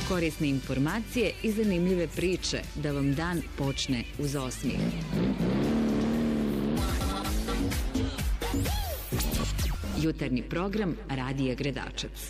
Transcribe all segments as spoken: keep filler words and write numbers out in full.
Korisne informacije i zanimljive priče da vam dan počne uz osmijeh. Jutarnji program Radija Gredačac.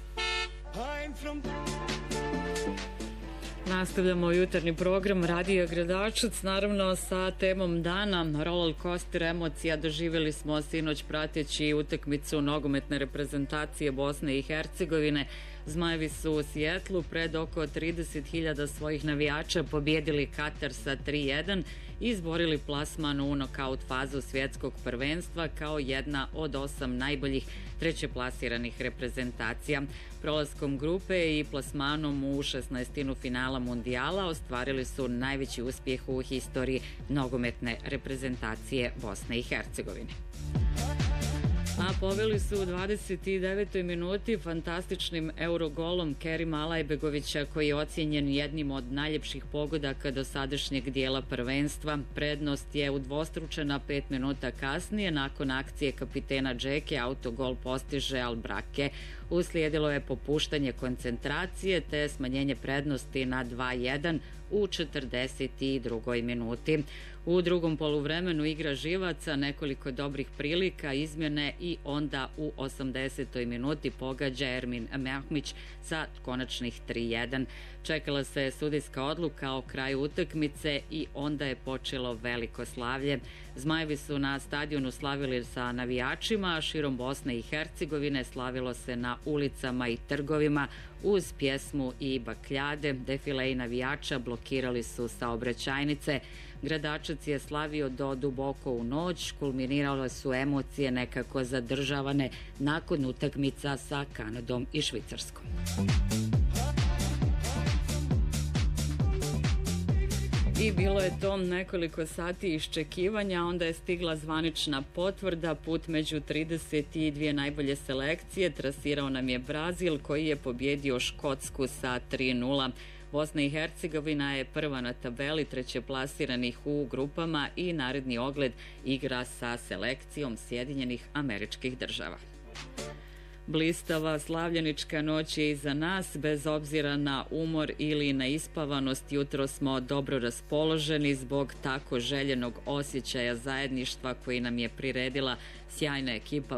Nastavljamo jutarnji program Radija Gredačac, naravno sa temom dana. Roller coaster emocija doživjeli smo sinoć prateći utakmicu nogometne reprezentacije Bosne i Hercegovine. Zmajevi su u Sijetlu pred oko trideset hiljada svojih navijača pobjedili Katar sa tri jedan i izborili plasman u nokaut fazu svjetskog prvenstva kao jedna od osam najboljih trećeplasiranih reprezentacija. Prolaskom grupe i plasmanom u šesnaestinu finala mundijala ostvarili su najveći uspjeh u historiji nogometne reprezentacije Bosne i Hercegovine. A poveli su u dvadeset devetoj minuti fantastičnim eurogolom Kerima Alajbegovića, koji je ocijenjen jednim od najljepših pogodaka do sadašnjeg dijela prvenstva. Prednost je udvostručena pet minuta kasnije. Nakon akcije kapitena Džeke autogol postiže Albrake. Uslijedilo je popuštanje koncentracije te smanjenje prednosti na dva jedan u četrdeset drugoj minuti. U drugom poluvremenu igra živaca, nekoliko dobrih prilika, izmjene i onda u osamdesetoj minuti pogađa Ermin Mehmić sa konačnih tri jedan. Čekala se sudijska odluka o kraju utakmice i onda je počelo veliko slavlje. Zmajevi su na stadionu slavili sa navijačima, a širom Bosne i Hercegovine slavilo se na ulicama i trgovima uz pjesmu i bakljade. Defileji navijača blokirali su saobraćajnice. Gradačac je slavio do duboko u noć, kulminirale su emocije nekako zadržavane nakon utakmica sa Kanadom i Švicarskom. I bilo je to nekoliko sati iščekivanja, onda je stigla zvanična potvrda. Put među trideset dvije najbolje selekcije trasirao nam je Brazil, koji je pobjedio Škotsku sa tri nula. Bosna i Hercegovina je prva na tabeli trećeplasiranih u grupama i naredni ogled igra sa selekcijom Sjedinjenih Američkih Država. Blistava slavljenička noć je iza nas, bez obzira na umor ili na ispavanost. Jutro smo dobro raspoloženi zbog tako željenog osjećaja zajedništva koji nam je priredila sjajna ekipa